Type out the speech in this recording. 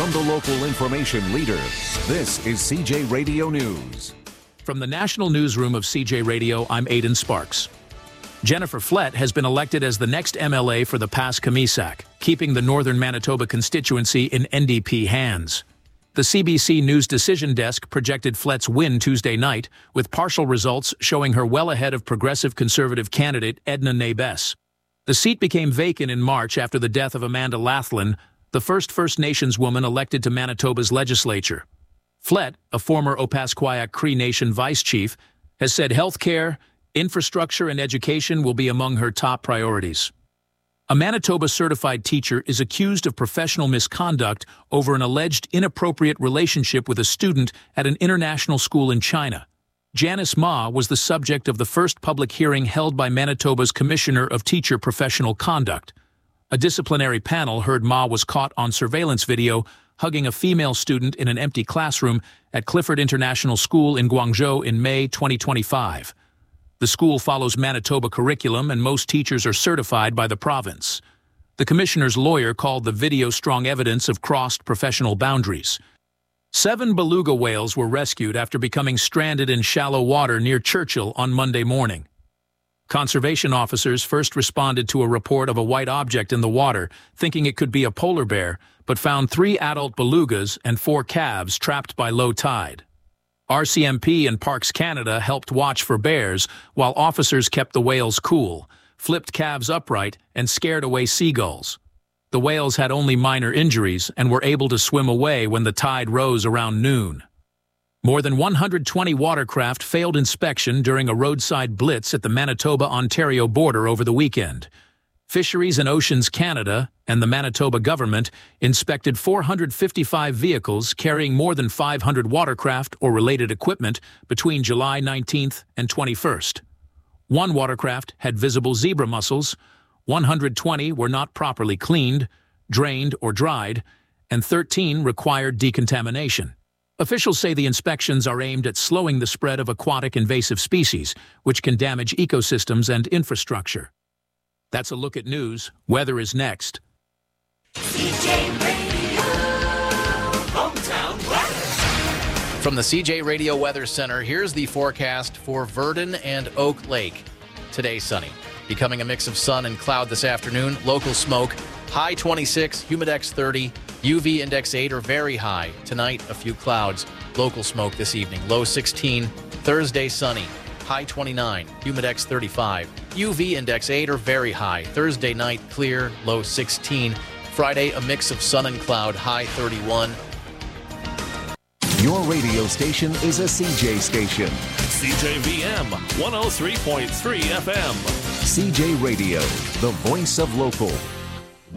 From the local information leader, this is CJ Radio News. From the National Newsroom of CJ Radio, I'm Aidan Sparks. Jennifer Flett has been elected as the next MLA for the Pas-Kamisak, keeping the northern Manitoba constituency in NDP hands. The CBC News Decision Desk projected Flett's win Tuesday night, with partial results showing her well ahead of progressive conservative candidate Edna Nabes. The seat became vacant in March after the death of Amanda Laughlin, the first First Nations woman elected to Manitoba's legislature. Flett, a former Opaskwayak Cree Nation vice chief, has said health care, infrastructure, and education will be among her top priorities. A Manitoba-certified teacher is accused of professional misconduct over an alleged inappropriate relationship with a student at an international school in China. Janice Ma was the subject of the first public hearing held by Manitoba's Commissioner of Teacher Professional Conduct. A disciplinary panel heard Ma was caught on surveillance video hugging a female student in an empty classroom at Clifford International School in Guangzhou in May 2025. The school follows Manitoba curriculum and most teachers are certified by the province. The commissioner's lawyer called the video strong evidence of crossed professional boundaries. 7 beluga whales were rescued after becoming stranded in shallow water near Churchill on Monday morning. Conservation officers first responded to a report of a white object in the water, thinking it could be a polar bear, but found 3 adult belugas and 4 calves trapped by low tide. RCMP and Parks Canada helped watch for bears, while officers kept the whales cool, flipped calves upright, and scared away seagulls. The whales had only minor injuries and were able to swim away when the tide rose around noon. More than 120 watercraft failed inspection during a roadside blitz at the Manitoba-Ontario border over the weekend. Fisheries and Oceans Canada and the Manitoba government inspected 455 vehicles carrying more than 500 watercraft or related equipment between July 19th and 21st. 1 watercraft had visible zebra mussels, 120 were not properly cleaned, drained, or dried, and 13 required decontamination. Officials say the inspections are aimed at slowing the spread of aquatic invasive species, which can damage ecosystems and infrastructure. That's a look at news. Weather is next. CJ Radio, hometown weather. From the CJ Radio Weather Center, here's the forecast for Virden and Oak Lake. Today, sunny. Becoming a mix of sun and cloud this afternoon. Local smoke. High 26, humidex 30, UV index 8 or very high. Tonight, a few clouds. Local smoke this evening. Low 16. Thursday, sunny. High 29, humidex 35, UV index 8 or very high. Thursday night, clear, low 16. Friday, a mix of sun and cloud, high 31. Your radio station is a CJ station. CJVM 103.3 FM. CJ Radio, the voice of local.